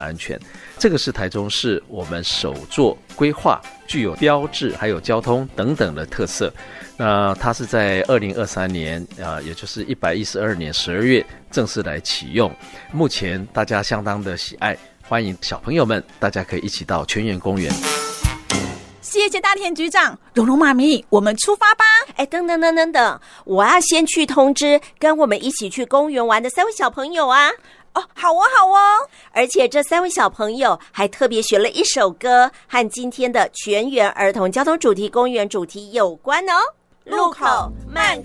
安全。这个是台中市我们首座规划具有标志还有交通等等的特色。那它是在2023年也就是112年12月正式来启用，目前大家相当的喜爱，欢迎小朋友们大家可以一起到泉源公园。 谢谢大田局长，蓉蓉妈咪，我们出发吧！ 等，我要先去通知跟我们一起去公园玩的3位小朋友啊。 哦，好哦， 而且这3位小朋友还特别学了一首歌，和今天的泉源儿童交通主题公园主题有关哦。路口慢